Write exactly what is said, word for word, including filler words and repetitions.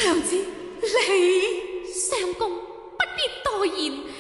娘子，你相公不必多言，